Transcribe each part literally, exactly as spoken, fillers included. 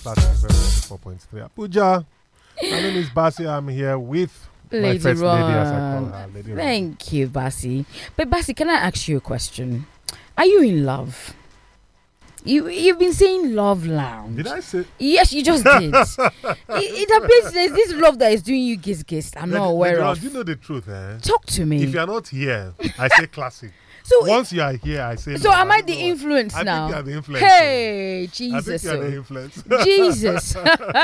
Classic four point three Abuja. My name is Basi. I'm here with Lady my first Ron. lady, as I call her. Lady Thank Ron. you, Basi. But Basi, can I ask you a question? Are you in love? You you've been saying love lounge. Did I say? Yes, you just did. it, it appears there's this love that is doing you giz giz. I'm not Lady, aware Lady Ron, of. do you know the truth, eh? Talk to me. If you are not here, I say classic. So once you are here, I say. So no, am I don't the know. influence I now? think you are the influence. Hey, I Jesus. think you are the oh. influence. Jesus.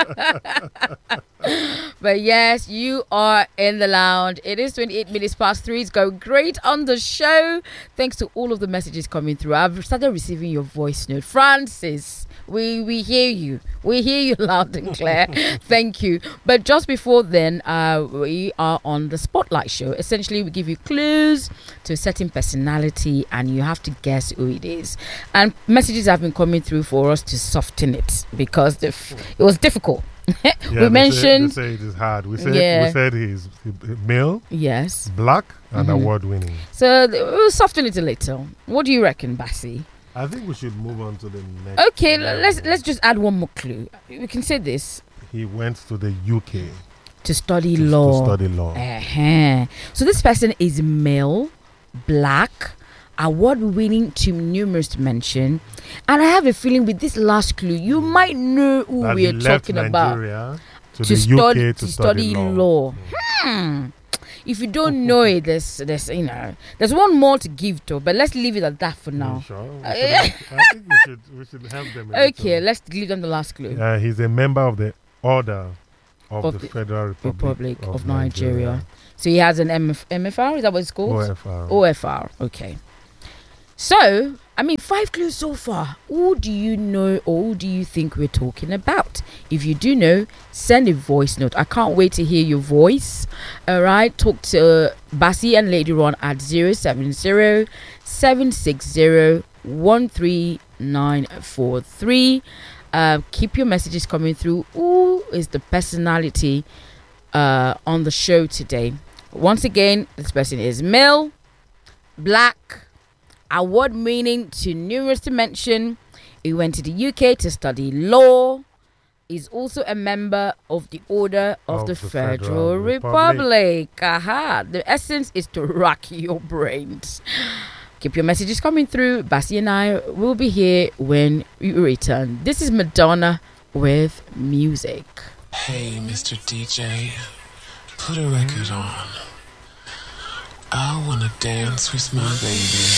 But yes, you are in the lounge. It is twenty-eight minutes past three. It's going great on the show. Thanks to all of the messages coming through. I've started receiving your voice note. Francis, we, we hear you. We hear you loud and clear. Thank you. But just before then, uh, we are on the Spotlight Show. Essentially, we give you clues to a certain personality and you have to guess who it is. And messages have been coming through for us to soften it because the f- it was difficult. Yeah, we they mentioned say, they say it is hard. We said Yeah. we said he's male, yes. black, and Mhm. award winning. So th- we'll soften it a little. What do you reckon, Basi? I think we should move on to the next. Okay, l- level. let's let's just add one more clue. We can say this: He went to the U K to study to, law. to study law. Uh-huh. So this person is male, black, award-winning, too numerous to mention, and I have a feeling with this last clue, you might know who That we he are left talking about. Nigeria to, To the study, U K to, to study law. Hmm. If you don't know it, there's, there's, you know, there's one more to give to, but let's leave it at that for You now. Sure. We Uh, should have- I think we should we should help them. a Okay, little. let's give them the last clue. Uh, he's a member of the Order of, Of the, the Federal Republic, Republic of Nigeria. So he has an M F- M F R, is that what it's called? O F R. O F R, okay. So, I mean, five clues so far. Who do you know or who do you think we're talking about? If you do know, send a voice note. I can't wait to hear your voice. All right, talk to uh, Basi and Lady Ron at zero seven zero, seven six zero, one three nine four three. Uh, keep your messages coming through. Who is the personality uh, on the show today? Once again, this person is male, black, award winning to numerous to mention. He went to the U K to study law. He's also a member of the Order of, Of the, the Federal, Federal Republic. Aha. The essence is to rack your brains. Keep your messages coming through. Basi and I will be here when we return. This is Madonna with music. Hey, Mister D J, put a record on. I wanna dance with my baby.